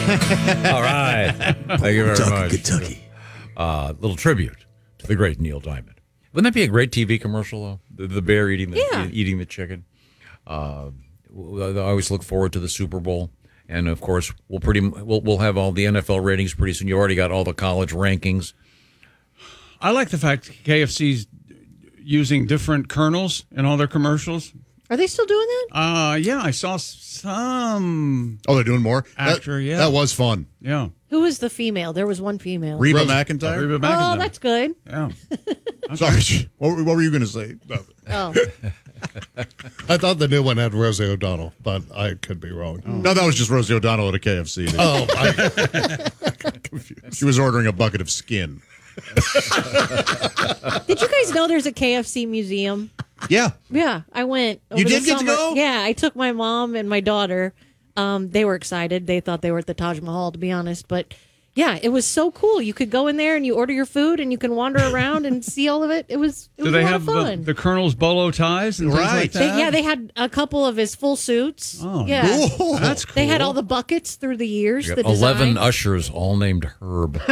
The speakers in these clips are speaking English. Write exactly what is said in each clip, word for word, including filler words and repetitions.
All right. Thank you very Kentucky, much. Kentucky. Uh, little tribute to the great Neil Diamond. Wouldn't that be a great T V commercial, though? The, the bear eating the Yeah. eating the chicken. Uh, I always look forward to the Super Bowl, and of course, we'll pretty we'll we'll have all the N F L ratings pretty soon. You already got all the college rankings. I like the fact K F C's using different kernels in all their commercials. Are they still doing that? Uh, yeah, I saw some. Oh, they're doing more? Actor, that, yeah. That was fun. Yeah. Who was the female? There was one female. Reba Rose- McEntire? Reba Oh, McEntire. that's good. Yeah. Sorry. What, were- what were you going to say? Oh, I thought the new one had Rosie O'Donnell, but I could be wrong. No, that was just Rosie O'Donnell at a K F C. Oh, I got confused. She was ordering a bucket of skin. did you guys know there's a K F C museum? Yeah. Yeah, I went. Over You the did get to summer. go? Yeah, I took my mom and my daughter. Um, they were excited. They thought they were at the Taj Mahal, to be honest. But yeah, it was so cool. You could go in there and you order your food and you can wander around and see all of it. It was it Do was they a lot have of the, fun. the Colonel's bolo ties and things Right. like They- that? yeah, they had a couple of his full suits. Oh, yeah. Cool. That's cool. They had all the buckets through the years. You The got Eleven design. ushers, all named Herb.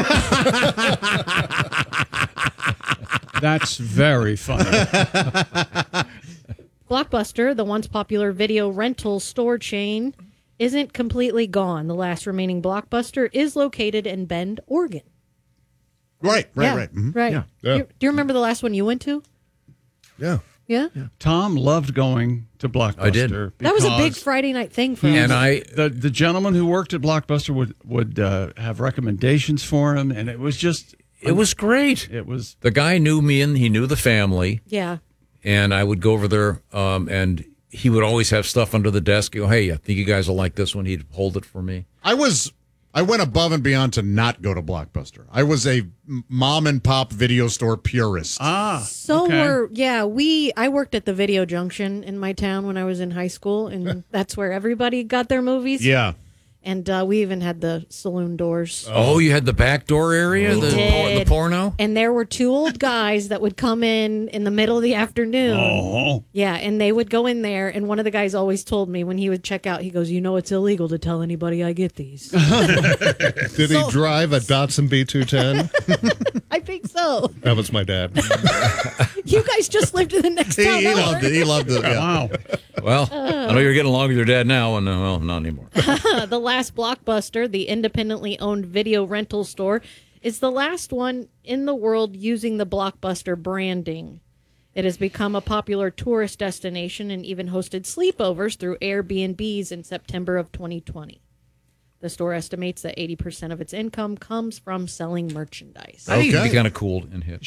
That's very funny. Blockbuster, the once popular video rental store chain, isn't completely gone. The last remaining Blockbuster is located in Bend, Oregon. Right, right, yeah, right. Mhm. right. Yeah. You- do you remember the last one you went to? Yeah. Yeah, Tom loved going to Blockbuster. I did. that was a big because Friday night thing for And us. I The the gentleman who worked at Blockbuster would would uh, have recommendations for him, and it was just it was great. it was The guy knew me and he knew the family. Yeah, And I would go over there, um, and he would always have stuff under the desk. Go, hey, I think you guys will like this one. He'd hold it for me. I was, I went above and beyond to not go to Blockbuster. I was a m- mom and pop video store purist. ah. so okay. we're yeah we. I worked at the Video Junction in my town when I was in high school, and that's where everybody got their movies. yeah. and uh, we even had the saloon doors. Oh, you had the back door area, We the, por- the did. porno? And there were two old guys that would come in in the middle of the afternoon. Oh, Yeah, and they would go in there, and one of the guys always told me when he would check out, he goes, "You know, it's illegal to tell anybody I get these." Did So- he drive a Datsun B two ten? I think so. That was my dad. You guys just lived in the next He, town he over. loved it. He loved it. Yeah. wow. Well, I know you're getting along with your dad now, and uh, well, not anymore. The last Blockbuster, the independently owned video rental store, is the last one in the world using the Blockbuster branding. It has become a popular tourist destination and even hosted sleepovers through Airbnbs in September of twenty twenty. The store estimates that eighty percent of its income comes from selling merchandise. I think it'd Okay. be kind of cool in hit.